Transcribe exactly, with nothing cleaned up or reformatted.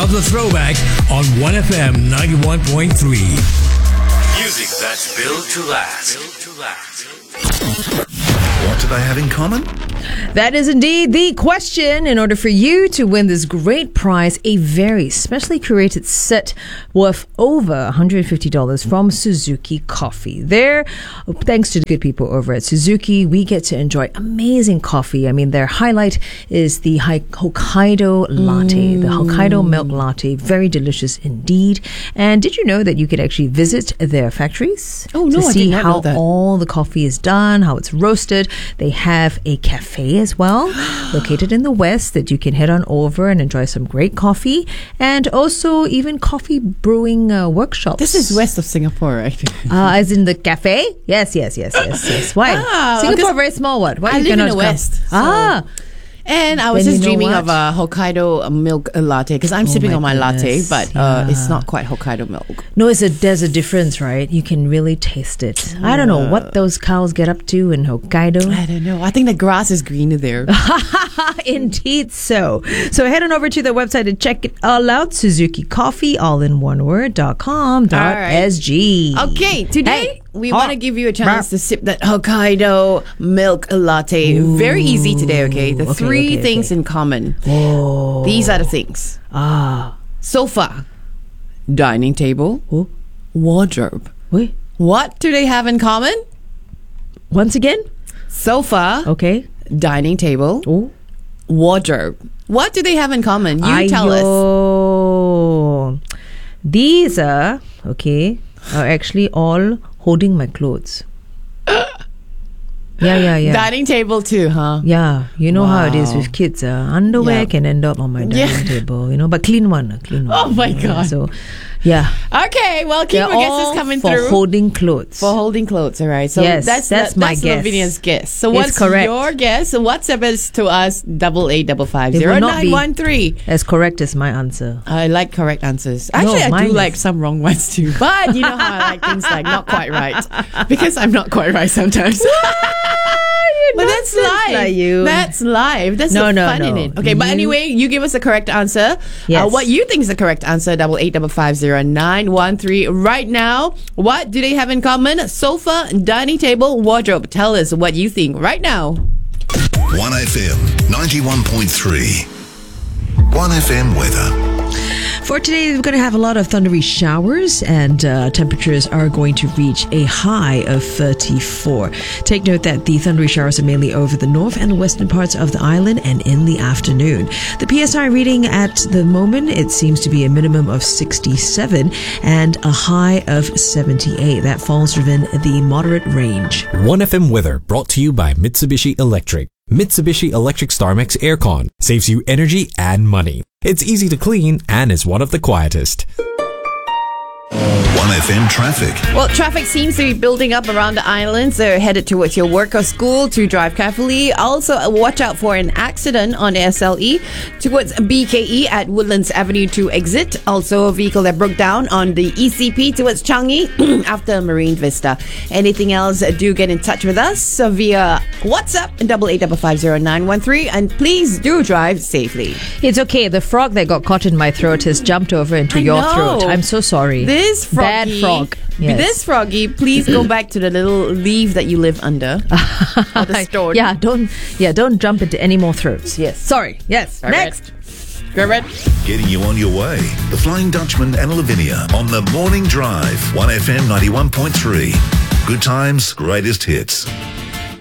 of the Throwback on one F M ninety-one point three. Music that's built to last. Built to last. What do they have in common? That is indeed the question. In order for you to win this great prize, a very specially curated set worth over one hundred fifty dollars from Suzuki Coffee. There, thanks to the good people over at Suzuki, we get to enjoy amazing coffee. I mean, their highlight is the Hokkaido latte, mm. the Hokkaido milk latte. Very delicious indeed. And did you know that you could actually visit their factories oh, no, to I see did not how know that. all the coffee is done, how it's roasted? They have a cafe as well, located in the west, that you can head on over and enjoy some great coffee, and also even coffee brewing uh, workshops. This is west of Singapore, right? uh, as in the cafe? Yes, yes, yes, yes, yes. Why? Ah, Singapore very small. What? Why I you live in cannot the come? west. So. Ah. And I was Then just you know dreaming what? of a Hokkaido milk latte because I'm Oh sipping my on my goodness. latte, but uh, Yeah. it's not quite Hokkaido milk. No, it's a, there's a difference, right? You can really taste it. I don't know what those cows get up to in Hokkaido. I don't know. I think the grass is greener there. Indeed so. So head on over to their website and check it all out. Suzuki Coffee, all in one word, dot com, dot S G. Okay, today Hey. we Oh. want to give you a chance to sip that Hokkaido milk latte. Very easy today, okay? The Okay, three okay, things okay. in common. Oh. These are the things. Ah. Sofa, dining table, Oh. wardrobe. Wait. What do they have in common? Once again? Sofa, Okay. dining table, Oh. wardrobe. What do they have in common? You tell us. us. These are, okay, are actually all holding my clothes. Yeah, yeah, yeah. Dining table too, huh? Yeah, you know how it is Wow. with kids. Uh, underwear Yeah. can end up on my dining Yeah. table, you know, but clean one, uh, clean one. Oh my Yeah, God. So, yeah, Okay, well, keep they're your guesses all coming for through. holding clothes. For holding clothes, all right. So Yes, that's that's that- my that's guess. Lavinia's guess. So It's what's correct. your guess? So WhatsApp us to us double eight double five It zero will not nine be one three. as correct as my answer. I like correct answers. Actually, I mine do is- like some wrong ones too. But you know how I like things like not quite right because I'm not quite right sometimes. But that's nonsense life. like you. That's life. That's No, the no, fun in no. it. Okay, but You- anyway, you give us the correct answer. Yes. Uh, what you think is the correct answer? Double eight double five zero nine one three. Right now, what do they have in common? Sofa, dining table, wardrobe. Tell us what you think right now. one F M ninety-one point three. one F M weather. For today, we're going to have a lot of thundery showers, and uh, temperatures are going to reach a high of thirty-four. Take note that the thundery showers are mainly over the north and western parts of the island and in the afternoon. The P S I reading at the moment, it seems to be a minimum of sixty-seven and a high of seventy-eight. That falls within the moderate range. one F M weather brought to you by Mitsubishi Electric. Mitsubishi Electric StarMax Aircon saves you energy and money. It's easy to clean and is one of the quietest. one F M traffic. Well, traffic seems to be building up around the island, so headed towards your work or school to drive carefully. Also, uh, watch out for an accident on S L E towards B K E at Woodlands Avenue to exit. Also, a vehicle that broke down on the E C P towards Changi after Marine Vista. Anything else, do get in touch with us via WhatsApp double eight double five zero nine one three, and please do drive safely. It's okay. The frog that got caught in my throat has jumped over into I your know. throat. I'm so sorry. This froggy, Bad frog. Yes. This froggy, please go back to the little leaf that you live under. Or the store. Yeah, don't yeah, don't jump into any more throats. Yes. Sorry. Yes. All Next. right. Go red. Getting you on your way. The Flying Dutchman and Lavinia on the Morning Drive. one F M ninety-one point three. Good times, greatest hits.